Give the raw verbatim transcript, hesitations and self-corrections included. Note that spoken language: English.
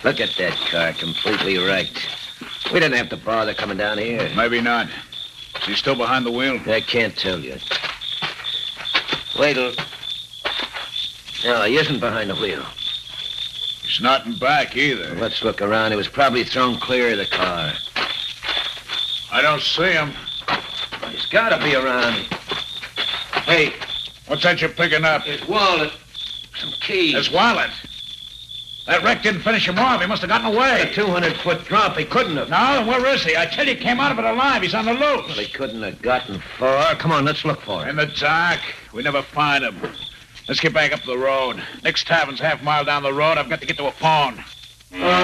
Look at that car, completely wrecked. We didn't have to bother coming down here. Maybe not. Is he still behind the wheel? I can't tell you. Wait till... No, he isn't behind the wheel. He's not in back either. Well, let's look around. He was probably thrown clear of the car. I don't see him. He's got to be around. Hey. What's that you're picking up? His wallet. Some keys. His wallet? That wreck didn't finish him off. He must have gotten away. A two hundred foot drop. He couldn't have. No, then where is he? I tell you, he came out of it alive. He's on the loose. Well, he couldn't have gotten far. Come on, let's look for him. In the dark. We never find him. Let's get back up the road. Next tavern's half a mile down the road. I've got to get to a pawn.